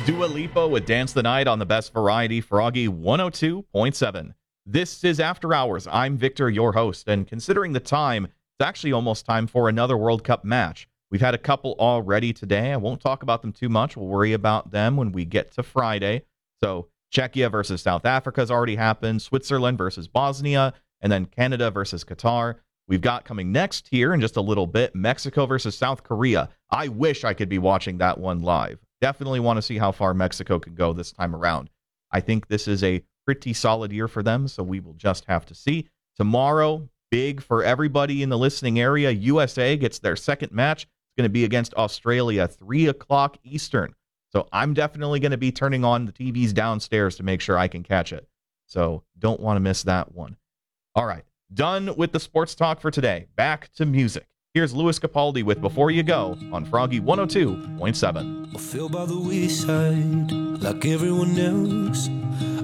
Dua Lipa with Dance the Night on the Best Variety, Froggy 102.7. This is After Hours. I'm Victor, your host, and considering the time, it's actually almost time for another World Cup match. We've had a couple already today. I won't talk about them too much. We'll worry about them when we get to Friday. So Czechia versus South Africa has already happened, Switzerland versus Bosnia, and then Canada versus Qatar. We've got coming next here in just a little bit, Mexico versus South Korea. I wish I could be watching that one live. Definitely want to see how far Mexico can go this time around. I think this is a pretty solid year for them, so we will just have to see. Tomorrow, big for everybody in the listening area. USA gets their second match. It's going to be against Australia, 3 o'clock Eastern. So I'm definitely going to be turning on the TVs downstairs to make sure I can catch it. So don't want to miss that one. All right, done with the sports talk for today. Back to music. Here's Louis Capaldi with Before You Go on Froggy 102.7. I feel by the wayside like everyone else.